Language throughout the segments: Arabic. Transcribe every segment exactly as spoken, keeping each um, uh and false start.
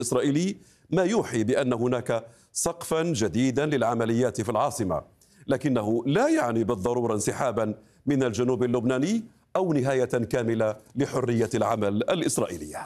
الإسرائيلي ما يوحي بأن هناك سقفا جديدا للعمليات في العاصمة، لكنه لا يعني بالضرورة انسحابا من الجنوب اللبناني أو نهاية كاملة لحرية العمل الإسرائيلية.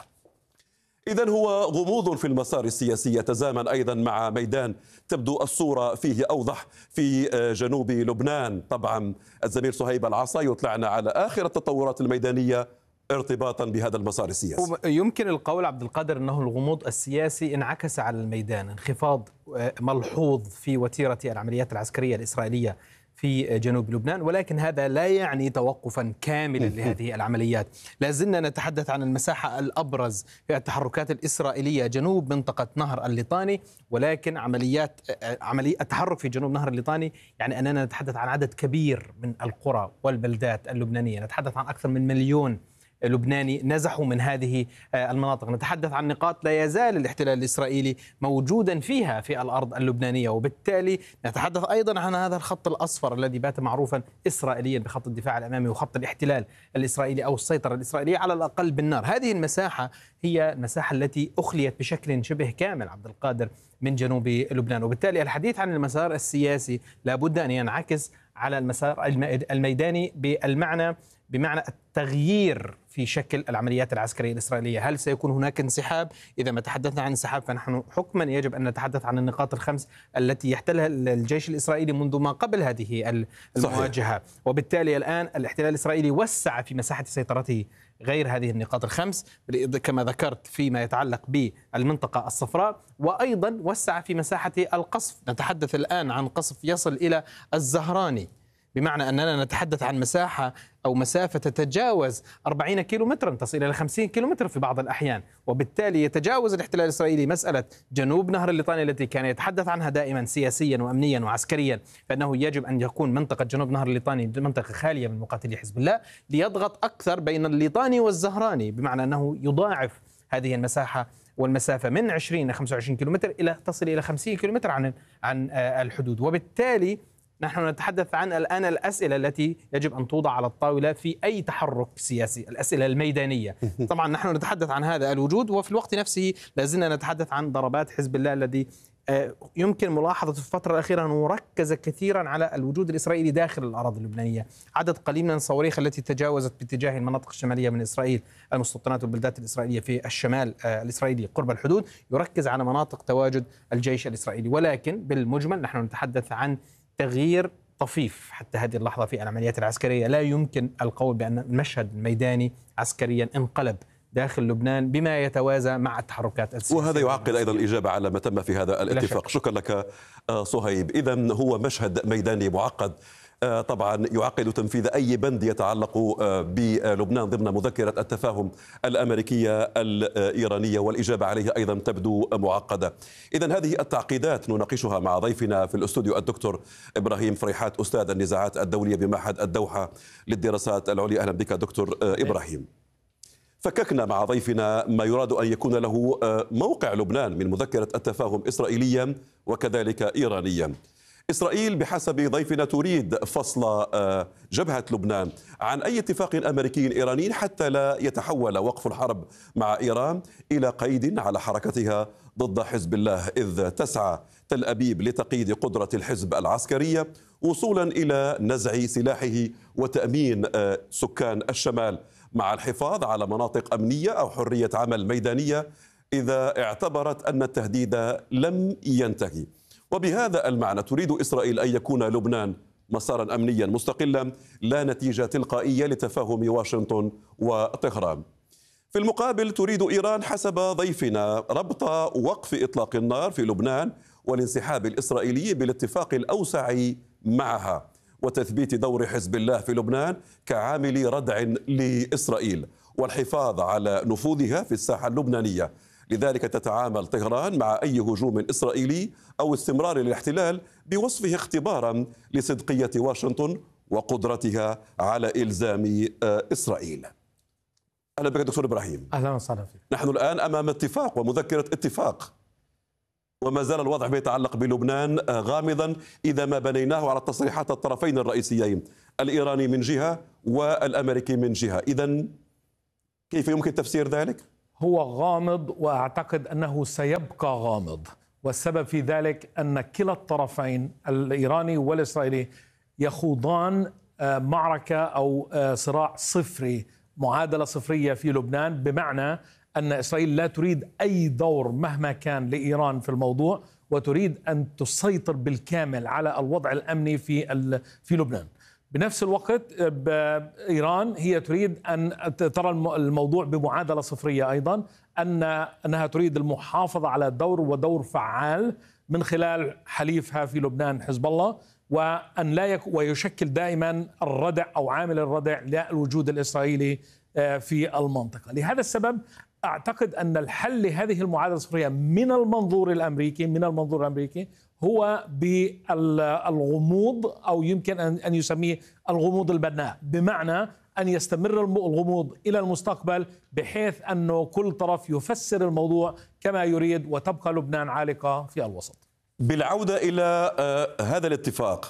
إذن هو غموض في المسار السياسي يتزامن أيضا مع ميدان تبدو الصورة فيه أوضح في جنوب لبنان. طبعا الزميل صهيب العصا يطلعنا على آخر التطورات الميدانية ارتباطا بهذا المسار السياسي. يمكن القول عبد القادر أنه الغموض السياسي انعكس على الميدان، انخفاض ملحوظ في وتيرة العمليات العسكرية الإسرائيلية في جنوب لبنان، ولكن هذا لا يعني توقفا كاملا لهذه العمليات. لا زلنا نتحدث عن المساحة الأبرز في التحركات الإسرائيلية جنوب منطقة نهر الليطاني، ولكن عمليات عملية التحرك في جنوب نهر الليطاني يعني أننا نتحدث عن عدد كبير من القرى والبلدات اللبنانية، نتحدث عن أكثر من مليون لبناني نزحوا من هذه المناطق. نتحدث عن نقاط لا يزال الاحتلال الإسرائيلي موجودا فيها في الأرض اللبنانية، وبالتالي نتحدث أيضا عن هذا الخط الأصفر الذي بات معروفا إسرائيليا بخط الدفاع الأمامي وخط الاحتلال الإسرائيلي أو السيطرة الإسرائيلية على الأقل بالنار. هذه المساحة هي المساحة التي أخليت بشكل شبه كامل عبد القادر من جنوب لبنان، وبالتالي الحديث عن المسار السياسي لابد أن ينعكس على المسار الميداني بالمعنى بمعنى التغيير في شكل العمليات العسكرية الإسرائيلية. هل سيكون هناك انسحاب؟ إذا ما تحدثنا عن انسحاب فنحن حكما يجب أن نتحدث عن النقاط الخمس التي يحتلها الجيش الإسرائيلي منذ ما قبل هذه المواجهة. صحيح. وبالتالي الآن الاحتلال الإسرائيلي وسع في مساحة سيطرته غير هذه النقاط الخمس كما ذكرت فيما يتعلق بالمنطقة الصفراء، وأيضا وسع في مساحة القصف. نتحدث الآن عن قصف يصل إلى الزهراني، بمعنى أننا نتحدث عن مساحة أو مسافة تتجاوز أربعين كيلومترا تصل إلى خمسين كيلومتر في بعض الأحيان، وبالتالي يتجاوز الاحتلال الإسرائيلي مسألة جنوب نهر الليطاني التي كان يتحدث عنها دائما سياسيا وأمنيا وعسكريا، فإنه يجب أن يكون منطقة جنوب نهر الليطاني منطقة خالية من مقاتلي حزب الله ليضغط أكثر بين الليطاني والزهراني، بمعنى أنه يضاعف هذه المساحة والمسافة من عشرين إلى خمسة وعشرين كيلومتر إلى تصل إلى خمسين كيلومتر عن عن الحدود. وبالتالي نحن نتحدث عن الآن الأسئلة التي يجب أن توضع على الطاولة في أي تحرك سياسي، الأسئلة الميدانية. طبعا نحن نتحدث عن هذا الوجود، وفي الوقت نفسه لازلنا نتحدث عن ضربات حزب الله الذي يمكن ملاحظة في الفترة الأخيرة أنه ركز كثيرا على الوجود الإسرائيلي داخل الأراضي اللبنانية. عدد قليل من الصواريخ التي تجاوزت باتجاه المناطق الشمالية من إسرائيل، المستوطنات والبلدات الإسرائيلية في الشمال الإسرائيلي قرب الحدود، يركز على مناطق تواجد الجيش الإسرائيلي. ولكن بالمجمل نحن نتحدث عن تغيير طفيف حتى هذه اللحظة في العمليات العسكرية. لا يمكن القول بأن المشهد الميداني عسكريا انقلب داخل لبنان بما يتوازى مع التحركات السياسية، وهذا يعقد أيضا الإجابة على ما تم في هذا الاتفاق. شكرا لك صهيب. إذن هو مشهد ميداني معقد طبعا يعقد تنفيذ أي بند يتعلق بلبنان ضمن مذكرة التفاهم الأمريكية الإيرانية، والإجابة عليه أيضا تبدو معقدة. إذن هذه التعقيدات نناقشها مع ضيفنا في الأستوديو الدكتور إبراهيم فريحات، أستاذ النزاعات الدولية بمعهد الدوحة للدراسات العليا. أهلا بك دكتور إبراهيم. فككنا مع ضيفنا ما يراد أن يكون له موقع لبنان من مذكرة التفاهم إسرائيليا وكذلك إيرانيا. إسرائيل بحسب ضيفنا تريد فصل جبهة لبنان عن أي اتفاق أمريكي إيراني حتى لا يتحول وقف الحرب مع إيران إلى قيد على حركتها ضد حزب الله، إذ تسعى تل أبيب لتقييد قدرة الحزب العسكرية وصولا إلى نزع سلاحه وتأمين سكان الشمال مع الحفاظ على مناطق أمنية أو حرية عمل ميدانية إذا اعتبرت أن التهديد لم ينتهي. وبهذا المعنى تريد إسرائيل أن يكون لبنان مسارا أمنيا مستقلا لا نتيجة تلقائية لتفاهم واشنطن وطهران. في المقابل تريد إيران حسب ضيفنا ربط وقف إطلاق النار في لبنان والانسحاب الإسرائيلي بالاتفاق الأوسع معها وتثبيت دور حزب الله في لبنان كعامل ردع لإسرائيل والحفاظ على نفوذها في الساحة اللبنانية. لذلك تتعامل طهران مع أي هجوم إسرائيلي أو استمرار الاحتلال بوصفه اختبارا لصدقية واشنطن وقدرتها على إلزام إسرائيل. أهلا بك دكتور إبراهيم. أهلا وسهلا فيك. نحن الآن أمام اتفاق ومذكرة اتفاق، وما زال الوضع بيتعلق بلبنان غامضا إذا ما بنيناه على تصريحات الطرفين الرئيسيين، الإيراني من جهة والأمريكي من جهة. إذن كيف يمكن تفسير ذلك؟ هو غامض، وأعتقد أنه سيبقى غامض. والسبب في ذلك أن كلا الطرفين الإيراني والإسرائيلي يخوضان معركة أو صراع صفري، معادلة صفرية في لبنان، بمعنى أن إسرائيل لا تريد أي دور مهما كان لإيران في الموضوع، وتريد أن تسيطر بالكامل على الوضع الأمني في في لبنان. بنفس الوقت إيران هي تريد أن ترى الموضوع بمعادلة صفرية أيضا، أن أنها تريد المحافظة على دور ودور فعال من خلال حليفها في لبنان حزب الله، وأن لا يك ويشكل دائما الردع أو عامل الردع للوجود الإسرائيلي في المنطقة. لهذا السبب أعتقد أن الحل لهذه المعادلة الصفرية من المنظور الأمريكي من المنظور الأمريكي هو بالغموض، أو يمكن أن يسميه الغموض البناء، بمعنى أن يستمر الغموض إلى المستقبل، بحيث أنه كل طرف يفسر الموضوع كما يريد، وتبقى لبنان عالقة في الوسط. بالعودة إلى هذا الاتفاق،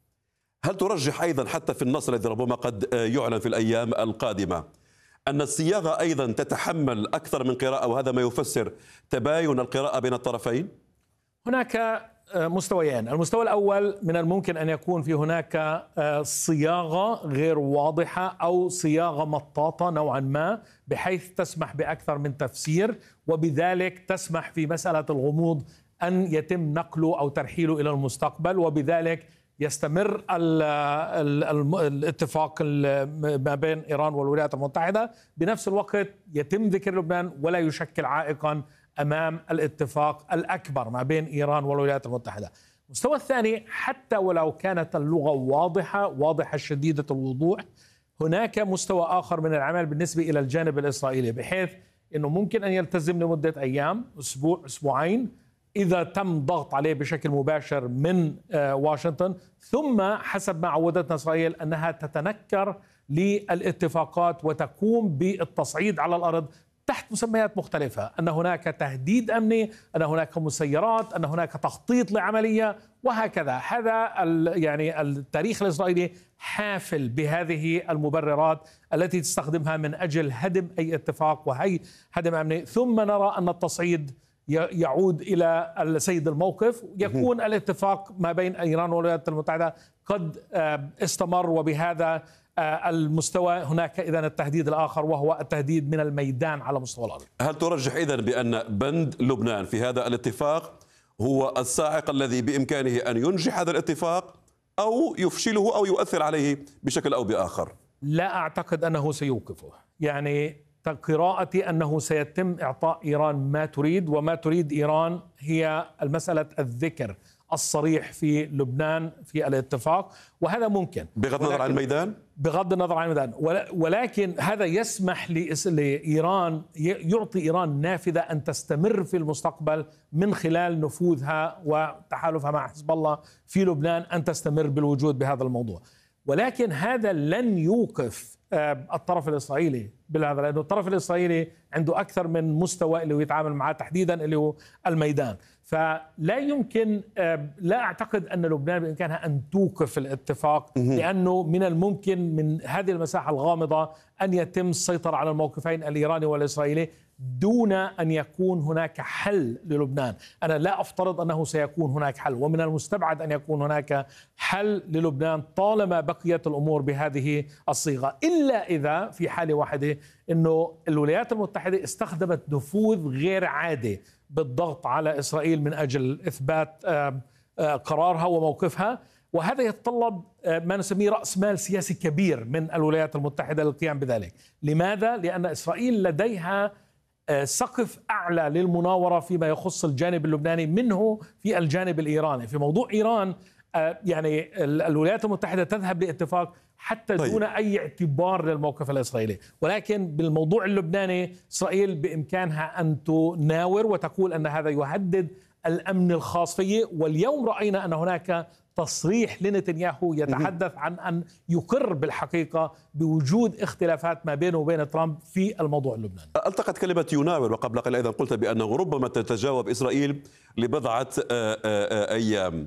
هل ترجح أيضا حتى في النص الذي ربما قد يعلن في الأيام القادمة أن الصياغة أيضا تتحمل أكثر من قراءة، وهذا ما يفسر تباين القراءة بين الطرفين؟ هناك مستويين. المستوى الأول، من الممكن أن يكون في هناك صياغة غير واضحة أو صياغة مطاطة نوعا ما، بحيث تسمح بأكثر من تفسير، وبذلك تسمح في مسألة الغموض أن يتم نقله أو ترحيله إلى المستقبل، وبذلك يستمر ال ال ال الاتفاق ما بين إيران والولايات المتحدة. بنفس الوقت يتم ذكر لبنان ولا يشكل عائقا أمام الاتفاق الأكبر ما بين إيران والولايات المتحدة. المستوى الثاني، حتى ولو كانت اللغة واضحة واضحة شديدة الوضوح، هناك مستوى آخر من العمل بالنسبة إلى الجانب الإسرائيلي، بحيث أنه ممكن أن يلتزم لمدة أيام، أسبوع، أسبوعين، إذا تم ضغط عليه بشكل مباشر من واشنطن، ثم حسب ما عودتنا إسرائيل أنها تتنكر للاتفاقات وتقوم بالتصعيد على الأرض تحت مسميات مختلفة، أن هناك تهديد أمني، أن هناك مسيرات، أن هناك تخطيط لعملية، وهكذا. هذا يعني التاريخ الإسرائيلي حافل بهذه المبررات التي تستخدمها من أجل هدم أي اتفاق وهي هدم أمني. ثم نرى أن التصعيد يعود إلى سيد الموقف، يكون الاتفاق ما بين إيران والولايات المتحدة قد استمر، وبهذا المستوى هناك إذن التهديد الآخر، وهو التهديد من الميدان على مستوى الأرض. هل ترجح إذن بأن بند لبنان في هذا الاتفاق هو الصاعق الذي بإمكانه أن ينجح هذا الاتفاق، أو يفشله أو يؤثر عليه بشكل أو بآخر؟ لا أعتقد أنه سيوقفه. يعني قراءتي أنه سيتم إعطاء إيران ما تريد، وما تريد إيران هي المسألة الذكر الصريح في لبنان في الاتفاق، وهذا ممكن بغض النظر عن الميدان بغض النظر عن الميدان ولكن هذا يسمح لإيران، يعطي إيران نافذة أن تستمر في المستقبل من خلال نفوذها وتحالفها مع حزب الله في لبنان، أن تستمر بالوجود بهذا الموضوع. ولكن هذا لن يوقف الطرف الإسرائيلي بالهذا، لأنه الطرف الإسرائيلي عنده أكثر من مستوى اللي هو يتعامل معه، تحديدا اللي هو الميدان. فلا يمكن، لا أعتقد أن لبنان بإمكانها أن توقف الاتفاق، لأنه من الممكن من هذه المساحة الغامضة أن يتم السيطرة على الموقفين الإيراني والإسرائيلي دون أن يكون هناك حل للبنان. أنا لا أفترض أنه سيكون هناك حل، ومن المستبعد أن يكون هناك حل للبنان طالما بقيت الأمور بهذه الصيغة، إلا إذا في حالة واحدة أنه الولايات المتحدة استخدمت نفوذ غير عادي بالضغط على إسرائيل من أجل إثبات قرارها وموقفها، وهذا يتطلب ما نسميه رأس مال سياسي كبير من الولايات المتحدة للقيام بذلك. لماذا؟ لأن إسرائيل لديها سقف أعلى للمناورة فيما يخص الجانب اللبناني منه في الجانب الإيراني. في موضوع إيران يعني الولايات المتحدة تذهب لاتفاق حتى دون طيب. أي اعتبار للموقف الإسرائيلي، ولكن بالموضوع اللبناني إسرائيل بإمكانها أن تناور وتقول أن هذا يهدد الأمن الخاص فيه. واليوم رأينا أن هناك تصريح لنتنياهو يتحدث عن أن يقر بالحقيقة بوجود اختلافات ما بينه وبين ترامب في الموضوع اللبناني. التقت كلمة يناور، وقبل قليل أيضا قلت بأنه ربما تتجاوب إسرائيل لبضعة أيام.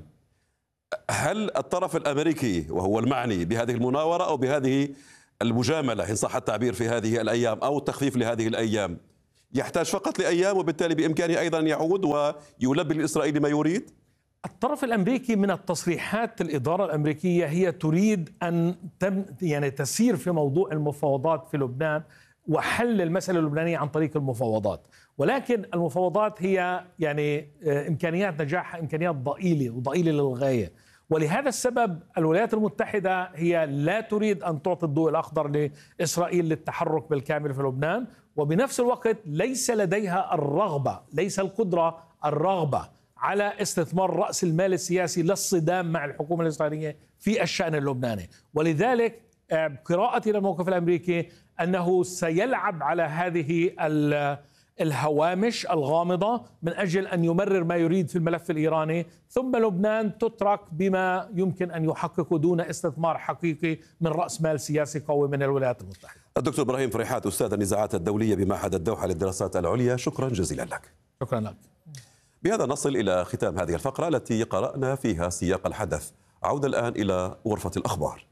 هل الطرف الأمريكي وهو المعني بهذه المناورة أو بهذه المجاملة إن صح التعبير في هذه الأيام أو التخفيف لهذه الأيام يحتاج فقط لأيام وبالتالي بإمكانه أيضا يعود ويلبي لإسرائيل ما يريد؟ الطرف الأمريكي من التصريحات الإدارة الأمريكية هي تريد أن تم يعني تسير في موضوع المفاوضات في لبنان وحل المسألة اللبنانية عن طريق المفاوضات، ولكن المفاوضات هي يعني إمكانيات نجاحها إمكانيات ضئيلة وضئيلة للغاية، ولهذا السبب الولايات المتحدة هي لا تريد أن تعطي الضوء الأخضر لإسرائيل للتحرك بالكامل في لبنان، وبنفس الوقت ليس لديها الرغبة ليس القدرة الرغبة على استثمار رأس المال السياسي للصدام مع الحكومة الإسرائيلية في الشأن اللبناني. ولذلك قراءتي للموقف الأمريكي أنه سيلعب على هذه الهوامش الغامضة من أجل أن يمرر ما يريد في الملف الإيراني، ثم لبنان تترك بما يمكن أن يحقق دون استثمار حقيقي من رأس مال سياسي قوي من الولايات المتحدة. الدكتور إبراهيم فريحات، أستاذ النزاعات الدولية بمعهد الدوحة للدراسات العليا، شكرا جزيلا لك. شكرا لك. بهذا نصل إلى ختام هذه الفقرة التي قرأنا فيها سياق الحدث. عودة الآن إلى غرفة الأخبار.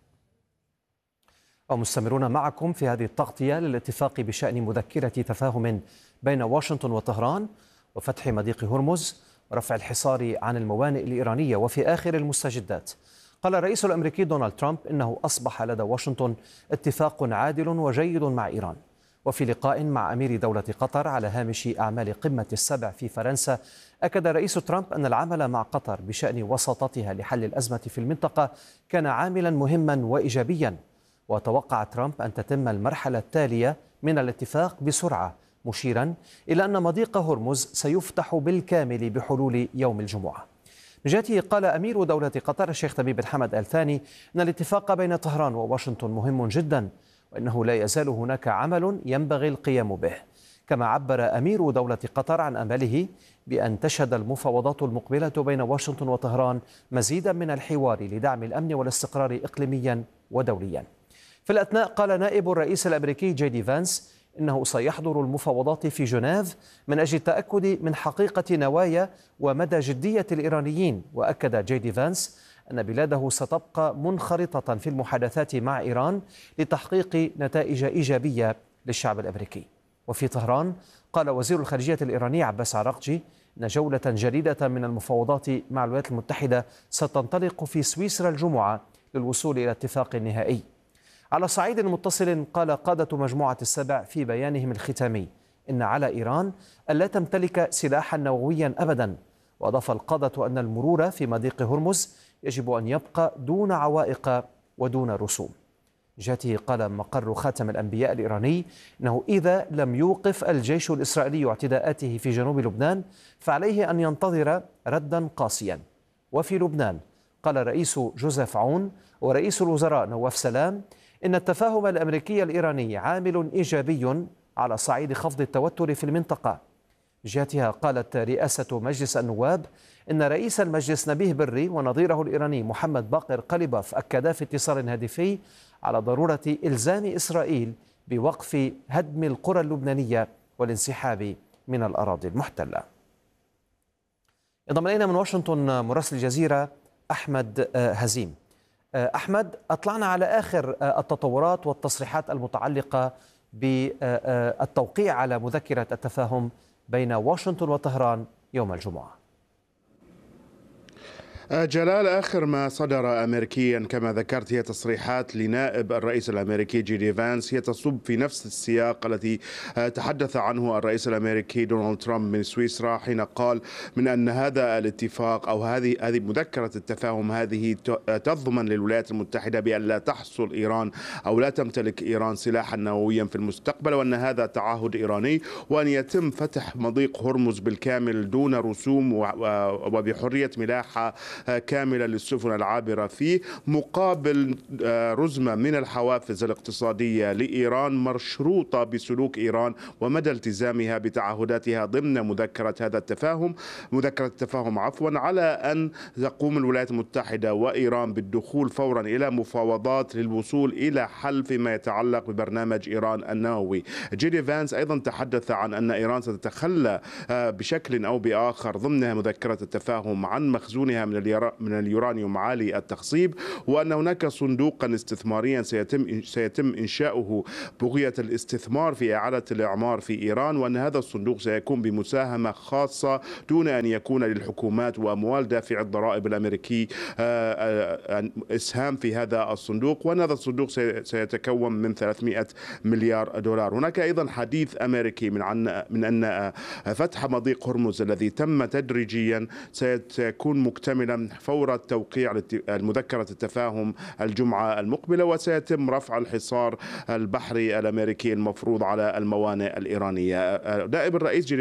ومستمرون معكم في هذه التغطية للاتفاق بشأن مذكرة تفاهم بين واشنطن وطهران وفتح مضيق هرمز ورفع الحصار عن الموانئ الإيرانية. وفي آخر المستجدات قال الرئيس الأمريكي دونالد ترامب إنه أصبح لدى واشنطن اتفاق عادل وجيد مع إيران. وفي لقاء مع أمير دولة قطر على هامش أعمال قمة السبع في فرنسا، أكد الرئيس ترامب أن العمل مع قطر بشأن وساطتها لحل الأزمة في المنطقة كان عاملا مهما وإيجابيا. وتوقع ترامب أن تتم المرحلة التالية من الاتفاق بسرعة، مشيرا إلى أن مضيق هرمز سيفتح بالكامل بحلول يوم الجمعة. من جهته قال أمير دولة قطر الشيخ تميم بن حمد آل ثاني أن الاتفاق بين طهران وواشنطن مهم جدا، وأنه لا يزال هناك عمل ينبغي القيام به. كما عبر أمير دولة قطر عن أمله بأن تشهد المفاوضات المقبلة بين واشنطن وطهران مزيدا من الحوار لدعم الأمن والاستقرار إقليميا ودوليا. في الأثناء قال نائب الرئيس الأمريكي جي دي فانس إنه سيحضر المفاوضات في جنيف من أجل التأكد من حقيقة نوايا ومدى جدية الإيرانيين. وأكد جي دي فانس أن بلاده ستبقى منخرطة في المحادثات مع إيران لتحقيق نتائج إيجابية للشعب الأمريكي. وفي طهران قال وزير الخارجية الإيراني عباس عراقجي أن جولة جديدة من المفاوضات مع الولايات المتحدة ستنطلق في سويسرا الجمعة للوصول إلى اتفاق نهائي. على صعيد متصل قال قادة مجموعة السبع في بيانهم الختامي إن على إيران ألا تمتلك سلاحا نوويا أبدا. وأضاف القادة أن المرور في مضيق هرمز يجب أن يبقى دون عوائق ودون رسوم. جاته قال مقر خاتم الأنبياء الإيراني إنه إذا لم يوقف الجيش الإسرائيلي اعتداءاته في جنوب لبنان فعليه أن ينتظر ردا قاسيا. وفي لبنان قال الرئيس جوزيف عون ورئيس الوزراء نواف سلام إن التفاهم الأمريكي الإيراني عامل إيجابي على صعيد خفض التوتر في المنطقة. جهتها قالت رئاسة مجلس النواب إن رئيس المجلس نبيه بري ونظيره الإيراني محمد باقر قليباف أكدا في اتصال هاتفي على ضرورة إلزام إسرائيل بوقف هدم القرى اللبنانية والانسحاب من الأراضي المحتلة. انضم إلينا من واشنطن مراسل الجزيرة أحمد هزيم. أحمد، أطلعنا على آخر التطورات والتصريحات المتعلقة بالتوقيع على مذكرة التفاهم بين واشنطن وطهران يوم الجمعة. جلال، آخر ما صدر أمريكيا كما ذكرت هي تصريحات لنائب الرئيس الأمريكي جي دي فانس، هي تصب في نفس السياق التي تحدث عنه الرئيس الأمريكي دونالد ترامب من سويسرا حين قال من أن هذا الاتفاق أو هذه هذه مذكرة التفاهم هذه تضمن للولايات المتحدة بأن لا تحصل إيران أو لا تمتلك إيران سلاحا نوويا في المستقبل، وأن هذا تعهد إيراني، وأن يتم فتح مضيق هرمز بالكامل دون رسوم وبحرية ملاحة كاملة للسفن العابرة فيه، مقابل رزمة من الحوافز الاقتصادية لإيران مشروطة بسلوك إيران ومدى التزامها بتعهداتها ضمن مذكرة هذا التفاهم مذكرة التفاهم عفوا على أن تقوم الولايات المتحدة وإيران بالدخول فورا إلى مفاوضات للوصول إلى حل فيما يتعلق ببرنامج إيران النووي. جي دي فانس أيضا تحدث عن أن إيران ستتخلى بشكل أو بآخر ضمن مذكرة التفاهم عن مخزونها من من اليورانيوم عالي التخصيب، وأن هناك صندوقا استثماريا سيتم سيتم إنشاؤه بغية الاستثمار في إعادة الإعمار في إيران، وأن هذا الصندوق سيكون بمساهمة خاصة دون أن يكون للحكومات وأموال دافع الضرائب الأمريكي إسهام في هذا الصندوق، وأن هذا الصندوق سيتكون من ثلاثمئة مليار دولار. هناك أيضا حديث أمريكي من عن من أن فتح مضيق هرمز الذي تم تدريجيا سيكون مكتملا فور توقيع مذكرة التفاهم الجمعة المقبلة، وسيتم رفع الحصار البحري الأمريكي المفروض على الموانئ الإيرانية. نائب الرئيس